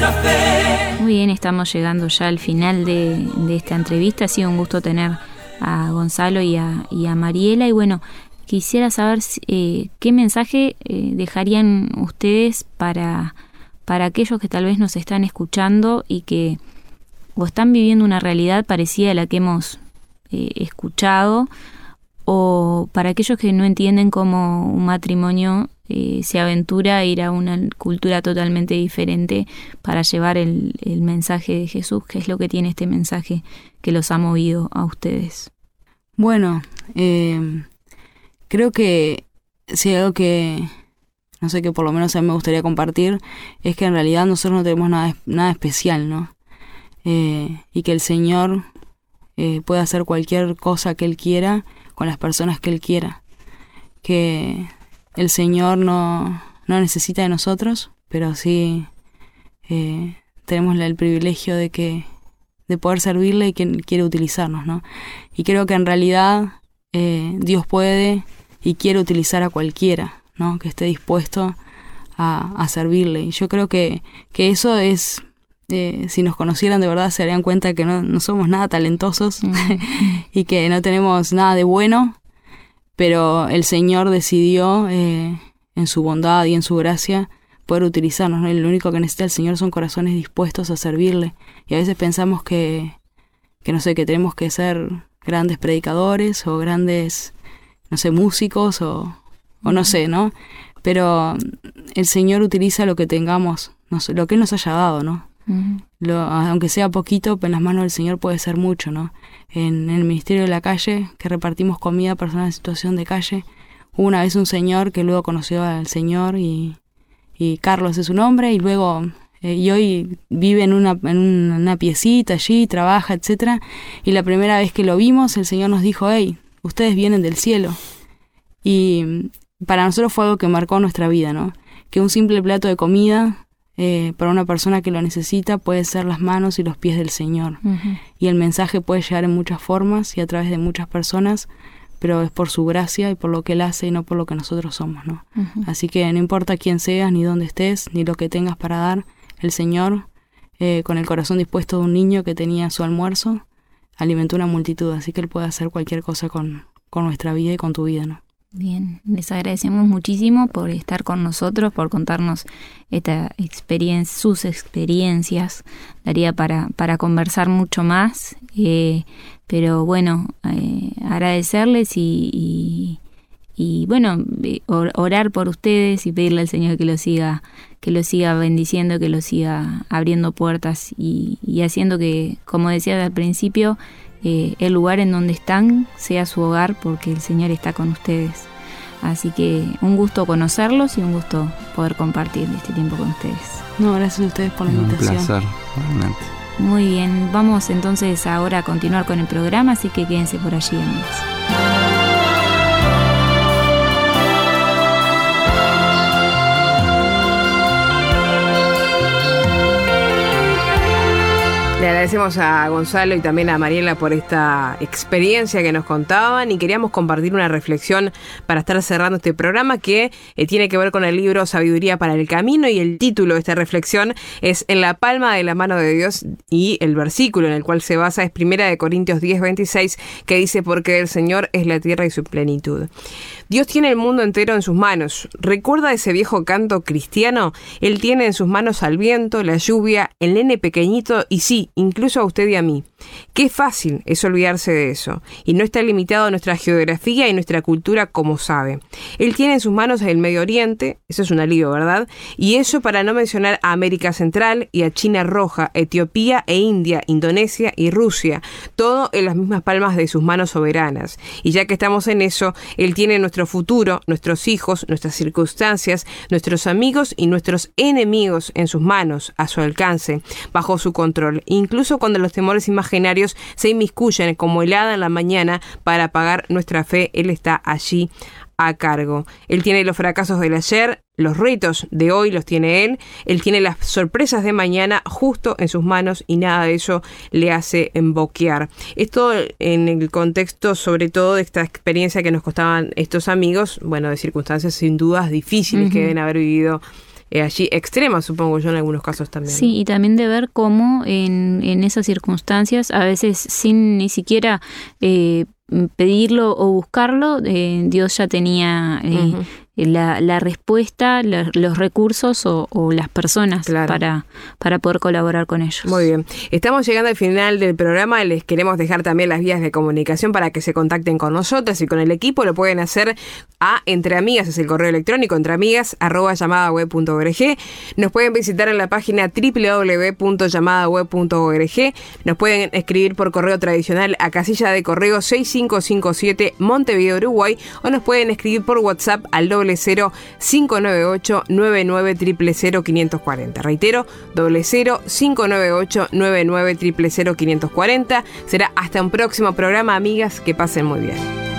nuestra fe. Muy bien, estamos llegando ya al final de esta entrevista. Ha sido un gusto tener a Gonzalo y a Mariela. Y bueno, quisiera saber qué mensaje dejarían ustedes para aquellos que tal vez nos están escuchando y que o están viviendo una realidad parecida a la que hemos escuchado, o para aquellos que no entienden cómo un matrimonio se aventura a ir a una cultura totalmente diferente para llevar el mensaje de Jesús. ¿Qué es lo que tiene este mensaje que los ha movido a ustedes? Bueno, creo que si hay algo que, no sé, que por lo menos a mí me gustaría compartir, es que en realidad nosotros no tenemos nada especial, ¿no? Y que el Señor puede hacer cualquier cosa que Él quiera con las personas que Él quiera. Que el Señor no necesita de nosotros, pero sí tenemos el privilegio de poder servirle y que quiere utilizarnos, ¿no? Y creo que en realidad Dios puede y quiere utilizar a cualquiera, ¿no? Que esté dispuesto a servirle. Y yo creo que eso es, si nos conocieran de verdad se darían cuenta que no somos nada talentosos y que no tenemos nada de bueno, pero el Señor decidió en su bondad y en su gracia poder utilizarnos, ¿no? Y lo único que necesita el Señor son corazones dispuestos a servirle. Y a veces pensamos que no sé, que tenemos que ser grandes predicadores o grandes, no sé, músicos o no sé, ¿no? Pero el Señor utiliza lo que tengamos, no sé, lo que Él nos haya dado, ¿no? Aunque sea poquito, en las manos del Señor puede ser mucho, ¿no? En el ministerio de la calle, que repartimos comida a personas en situación de calle, hubo una vez un señor que luego conoció al Señor y Carlos es su nombre, y luego y hoy vive en una piecita allí, trabaja, etcétera. Y la primera vez que lo vimos, el Señor nos dijo: hey, ustedes vienen del cielo. Y para nosotros fue algo que marcó nuestra vida, ¿no? Que un simple plato de comida para una persona que lo necesita puede ser las manos y los pies del Señor. Uh-huh. Y el mensaje puede llegar en muchas formas y a través de muchas personas, pero es por su gracia y por lo que Él hace y no por lo que nosotros somos, ¿no? Uh-huh. Así que no importa quién seas, ni dónde estés, ni lo que tengas para dar, el Señor, con el corazón dispuesto de un niño que tenía su almuerzo, alimentó una multitud. Así que Él puede hacer cualquier cosa con nuestra vida y con tu vida, ¿no? Bien, les agradecemos muchísimo por estar con nosotros, por contarnos esta experiencia, sus experiencias. Daría para conversar mucho más, pero bueno, agradecerles y bueno, orar por ustedes y pedirle al Señor que los siga bendiciendo, que los siga abriendo puertas y haciendo que, como decía al principio, el lugar en donde están sea su hogar, porque el Señor está con ustedes. Así que un gusto conocerlos y un gusto poder compartir este tiempo con ustedes. No, gracias a ustedes por la invitación. Un placer, realmente. Muy bien, vamos entonces ahora a continuar con el programa, así que quédense por allí, amigos. Le agradecemos a Gonzalo y también a Mariela por esta experiencia que nos contaban, y queríamos compartir una reflexión para estar cerrando este programa que tiene que ver con el libro Sabiduría para el Camino, y el título de esta reflexión es En la palma de la mano de Dios, y el versículo en el cual se basa es 1 Corintios 10:26, que dice: porque del Señor es la tierra y su plenitud. Dios tiene el mundo entero en sus manos. ¿Recuerda ese viejo canto cristiano? Él tiene en sus manos al viento, la lluvia, el nene pequeñito y sí, incluso a usted y a mí. Qué fácil es olvidarse de eso, y no está limitado a nuestra geografía y nuestra cultura, como sabe. Él tiene en sus manos el Medio Oriente, eso es un alivio, ¿verdad? Y eso para no mencionar a América Central y a China Roja, Etiopía e India, Indonesia y Rusia, todo en las mismas palmas de sus manos soberanas. Y ya que estamos en eso, Él tiene nuestro futuro, nuestros hijos, nuestras circunstancias, nuestros amigos y nuestros enemigos en sus manos, a su alcance, bajo su control, incluso cuando los temores imaginarios se inmiscuyen como helada en la mañana para apagar nuestra fe. Él está allí a cargo. Él tiene los fracasos del ayer, los retos de hoy los tiene Él. Él tiene las sorpresas de mañana justo en sus manos, y nada de eso le hace emboquear. Esto en el contexto, sobre todo, de esta experiencia que nos contaban estos amigos, bueno, de circunstancias sin dudas difíciles que deben haber vivido allí extremas, supongo yo, en algunos casos también. Sí, y también de ver cómo en esas circunstancias, a veces sin ni siquiera pedirlo o buscarlo, Dios ya tenía la respuesta, los recursos o las personas para poder colaborar con ellos. Muy bien. Estamos llegando al final del programa. Les queremos dejar también las vías de comunicación para que se contacten con nosotras y con el equipo. Lo pueden hacer a entreamigas, es el correo electrónico, entreamigas@llamadaweb.org. Nos pueden visitar en la página www.llamadaweb.org. Nos pueden escribir por correo tradicional a casilla de correo 6557 Montevideo, Uruguay, o nos pueden escribir por WhatsApp al 00598-99000540. Reitero, 00598-99000540. Será hasta un próximo programa, amigas, que pasen muy bien.